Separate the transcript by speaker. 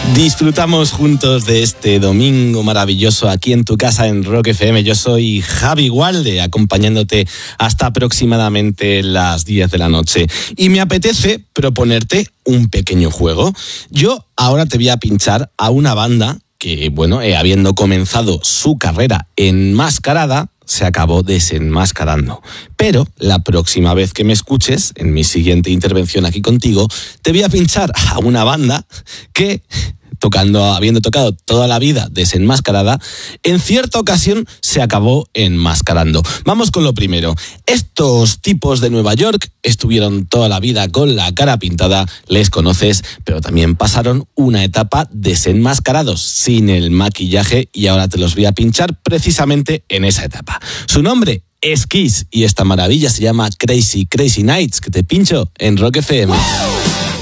Speaker 1: Disfrutamos juntos de este domingo maravilloso aquí en tu casa en Rock FM. Yo soy Javi Gualde, acompañándote hasta aproximadamente las 10 de la noche. Y me apetece proponerte un pequeño juego. Yo ahora te voy a pinchar a una banda que, habiendo comenzado su carrera enmascarada, se acabó desenmascarando. Pero la próxima vez que me escuches, en mi siguiente intervención aquí contigo, te voy a pinchar a una banda que, habiendo tocado toda la vida desenmascarada, en cierta ocasión se acabó enmascarando. Vamos con lo primero. Estos tipos de Nueva York estuvieron toda la vida con la cara pintada, les conoces, pero también pasaron una etapa desenmascarados, sin el maquillaje, y ahora te los voy a pinchar precisamente en esa etapa. Su nombre es Kiss y esta maravilla se llama Crazy Crazy Nights, que te pincho en Rock FM.